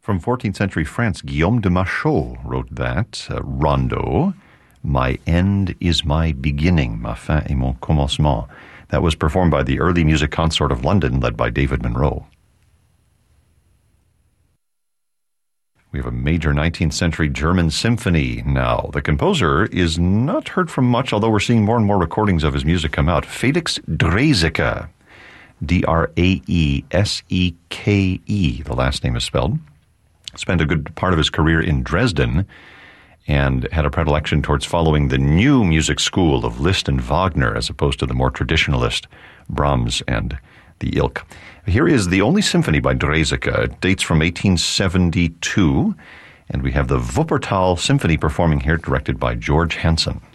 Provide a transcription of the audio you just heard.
From 14th century France, Guillaume de Machaut wrote that, Rondo, My End is My Beginning, Ma Fin est Mon Commencement. That was performed by the Early Music Consort of London, led by David Monroe. We have a major 19th century German symphony now. The composer is not heard from much, although we're seeing more and more recordings of his music come out. Felix Draeseke, D-R-A-E-S-E-K-E, the last name is spelled. Spent a good part of his career in Dresden and had a predilection towards following the new music school of Liszt and Wagner as opposed to the more traditionalist Brahms and the ilk. Here is the only symphony by Draeseke. It dates from 1872, and we have the Wuppertal Symphony performing here, directed by George Hansen.